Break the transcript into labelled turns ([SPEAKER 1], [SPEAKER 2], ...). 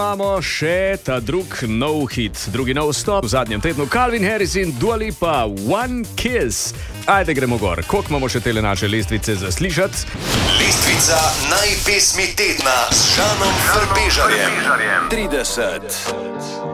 [SPEAKER 1] Imamo še ta drugi nov stop v zadnjem tednu. Calvin Harris in Dua Lipa, One Kiss. Ajde, gremo gor. Koliko imamo še tele naše lestvice za slišati?
[SPEAKER 2] Lestvica najpesmi tedna s Žanom Frpežarjem. 30.